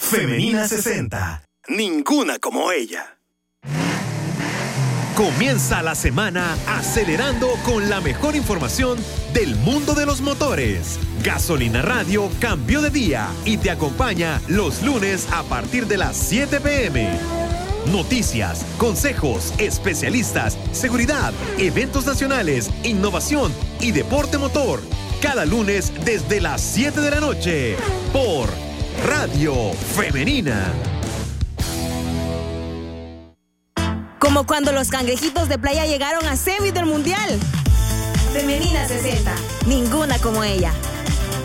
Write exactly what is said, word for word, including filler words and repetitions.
Femenina sesenta. Ninguna como ella. Comienza la semana acelerando con la mejor información del mundo de los motores. Gasolina Radio cambió de día y te acompaña los lunes a partir de las siete pe eme. Noticias, consejos, especialistas, seguridad, eventos nacionales, innovación y deporte motor. Cada lunes desde las siete de la noche por Radio Femenina. Como cuando los cangrejitos de playa llegaron a semis del mundial. Femenina sesenta. Ninguna como ella.